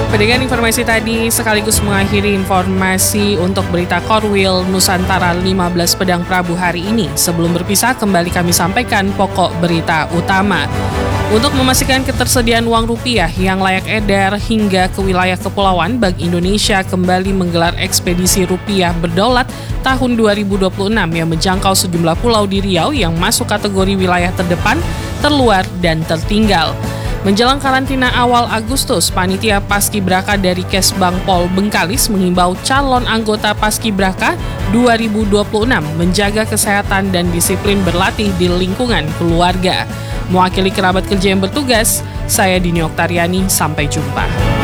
Dengan informasi tadi sekaligus mengakhiri informasi untuk berita Korwil Nusantara 15 Pedang Prabu hari ini. Sebelum berpisah, kembali kami sampaikan pokok berita utama. Untuk memastikan ketersediaan uang rupiah yang layak edar hingga ke wilayah kepulauan, Bank Indonesia kembali menggelar ekspedisi rupiah berdaulat tahun 2026 yang menjangkau sejumlah pulau di Riau yang masuk kategori wilayah terdepan, terluar, dan tertinggal. Menjelang karantina awal Agustus, Panitia Paskibraka dari Kesbang Pol Bengkalis mengimbau calon anggota Paskibraka 2026 menjaga kesehatan dan disiplin berlatih di lingkungan keluarga. Mewakili kerabat kerja yang bertugas, saya Dini Oktariani, sampai jumpa.